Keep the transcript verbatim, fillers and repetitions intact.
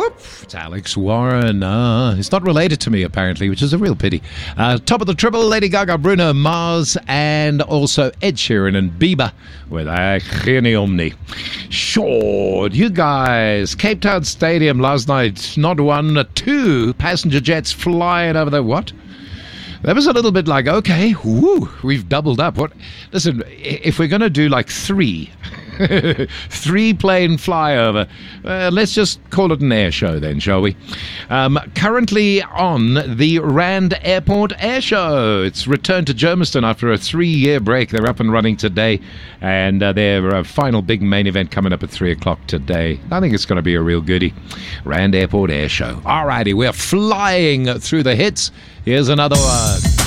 It's Alex Warren. Uh, he's not related to me, apparently, which is a real pity. Uh, top of the triple, Lady Gaga, Bruno Mars, and also Ed Sheeran and Bieber with Achini Omni. Sure, you guys, Cape Town Stadium last night, not one, two passenger jets flying over the what? That was a little bit like, okay, whoo, we've doubled up. What? Listen, if we're going to do like three, three plane flyover, uh, let's just call it an air show then, shall we? Um, currently on the Rand Airport Air Show. It's returned to Germiston after a three-year break. They're up and running today, and uh, their uh, final big main event coming up at three o'clock today. I think it's going to be a real goodie. Rand Airport Air Show. All righty, we're flying through the hits. Here's another one.